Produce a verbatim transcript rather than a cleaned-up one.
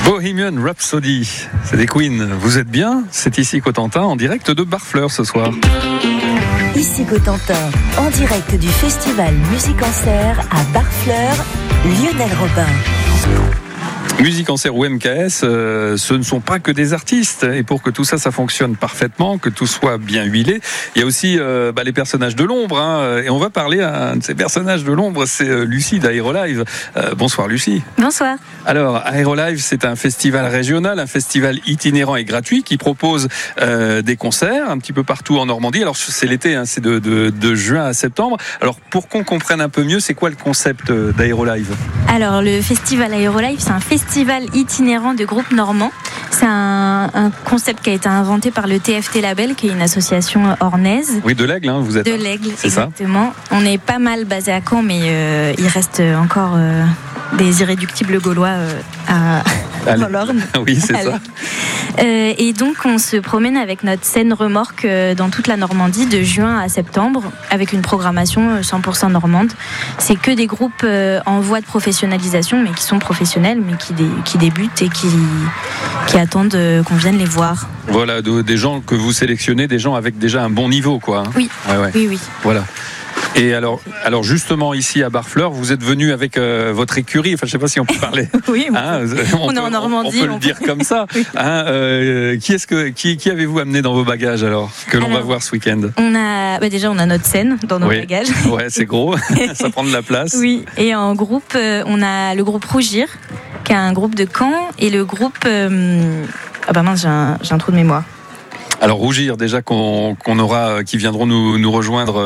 Bohemian Rhapsody, c'est des Queen. Vous êtes bien? C'est ici Cotentin, en direct de Barfleur ce soir. Ici Cotentin, en direct du festival Musique-Concert à Barfleur, Lionel Robin. Musique-Concert ou M K S, euh, ce ne sont pas que des artistes. Et pour que tout ça, ça fonctionne parfaitement, que tout soit bien huilé, il y a aussi euh, bah, les personnages de l'ombre. Hein, et on va parler à un de ces personnages de l'ombre, c'est euh, Lucie d'Aérolive. Euh, bonsoir Lucie. Bonsoir. Alors, Aérolive, c'est un festival régional, un festival itinérant et gratuit qui propose euh, des concerts un petit peu partout en Normandie. Alors, c'est l'été, hein, c'est de, de, de juin à septembre. Alors, pour qu'on comprenne un peu mieux, c'est quoi le concept d'Aérolive ? Alors, le festival Aérolive, c'est un festival itinérant de groupes normands. C'est un, un concept qui a été inventé par le T F T Label, qui est une association ornaise. Oui, de l'Aigle, hein, vous êtes. De l'Aigle, c'est exactement. Ça. On est pas mal basé à Caen, mais euh, il reste encore euh, des irréductibles gaulois euh, à dans l'Orne. Oui, c'est ça. Euh, et donc, on se promène avec notre scène remorque euh, dans toute la Normandie de juin à septembre, avec une programmation cent pour cent normande. C'est que des groupes euh, en voie de professionnalisation, mais qui sont professionnels, mais qui, dé, qui débutent et qui, qui attendent euh, qu'on vienne les voir. Voilà, de, des gens que vous sélectionnez, des gens avec déjà un bon niveau, quoi. Hein. Oui, ouais, ouais. oui, oui. Voilà. Et alors, alors justement ici à Barfleur, vous êtes venu avec euh, votre écurie. Enfin, je ne sais pas si on peut parler. Oui, hein, on, on peut, est en Normandie. On, on peut on le peut... dire comme ça. Oui. Hein, euh, qui est-ce que qui, qui avez-vous amené dans vos bagages alors que l'on alors, va voir ce week-end? On a bah déjà on a notre scène dans nos oui. bagages. Ouais, c'est gros. Ça prend de la place. Oui. Et en groupe, euh, on a le groupe Rougir, qui est un groupe de Caen, et le groupe. Euh... Ah bah mince, j'ai un, j'ai un trou de mémoire. Alors Rougir déjà qu'on, qu'on aura, qui viendront nous, nous rejoindre